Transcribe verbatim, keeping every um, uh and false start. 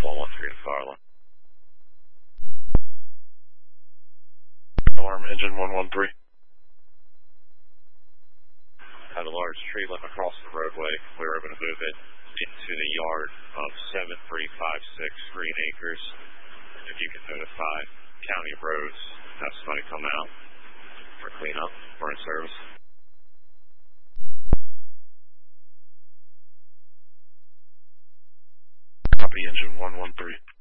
one one three to fire alarm. Alarm, engine one one three. Had a large tree limb across the roadway. We were able to move it into the yard of seven three five six Green Acres. If you can notify County Roads, have somebody come out for cleanup or in service. Copy, engine one one three.